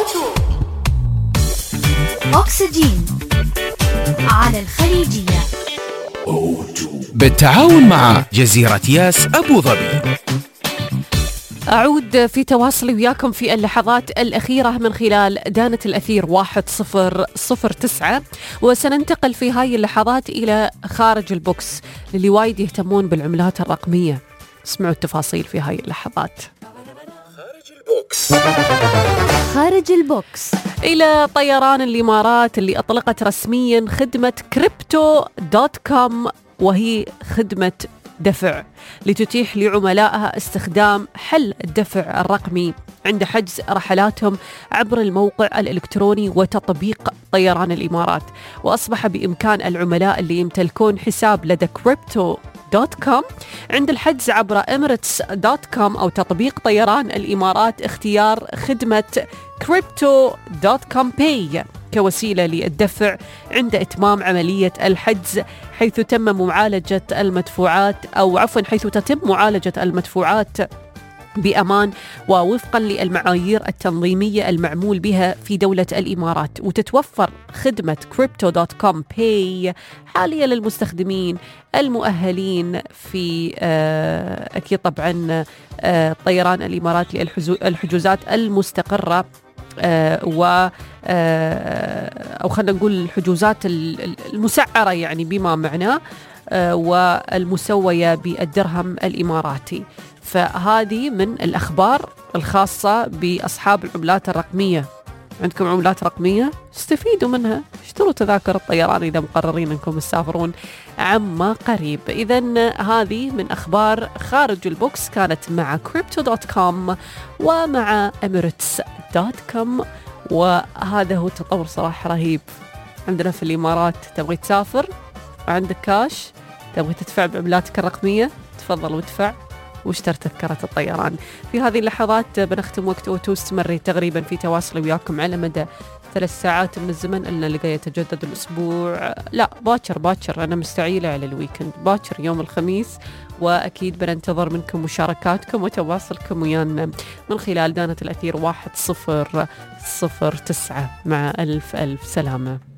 أكسجين على الخليجية بالتعاون مع جزيرة ياس أبو ظبي. أعود في تواصلي وياكم في اللحظات الأخيرة من خلال دانة الأثير 1009، وسننتقل في هاي اللحظات إلى خارج البوكس للي وايد يهتمون بالعملات الرقمية. اسمعوا التفاصيل في هاي اللحظات. خارج البوكس. إلى طيران الإمارات اللي أطلقت رسميا خدمة Crypto.com، وهي خدمة دفع لتتيح لعملائها استخدام حل الدفع الرقمي عند حجز رحلاتهم عبر الموقع الإلكتروني وتطبيق طيران الإمارات. وأصبح بإمكان العملاء اللي يمتلكون حساب لدى Crypto.com عند الحجز عبر Emirates.com أو تطبيق طيران الإمارات اختيار خدمة Crypto.com Pay كوسيلة للدفع عند إتمام عملية الحجز، حيث تتم معالجة المدفوعات بأمان ووفقا للمعايير التنظيمية المعمول بها في دولة الإمارات. وتتوفر خدمة Crypto.com Pay حاليا للمستخدمين المؤهلين في أكيد طبعا طيران الإمارات للحجوزات المستقرة أو خلينا نقول الحجوزات المسعرة يعني بما معناه والمسوية بالدرهم الإماراتي. فهذه من الأخبار الخاصة بأصحاب العملات الرقمية. عندكم عملات رقمية؟ استفيدوا منها، اشتروا تذاكر الطيران إذا مقررين أنكم تسافرون عما قريب. إذن هذه من أخبار خارج البوكس كانت مع Crypto.com ومع Emirates.com. وهذا هو تطور صراحة رهيب. عندنا في الإمارات تبغي تسافر وعندك كاش، تبغي تدفع بعملاتك الرقمية، تفضل وادفع واشتر تذكرة الطيران. في هذه اللحظات بنختم وقت أوتو. استمري تقريبا في تواصلي وياكم على مدى 3 ساعات من الزمن، لأن لقى يتجدد الأسبوع. لا باكر أنا مستعيلة على الويكند، باكر يوم الخميس. وأكيد بننتظر منكم مشاركاتكم وتواصلكم ويانا من خلال دانة الأثير 1009. مع ألف سلامة.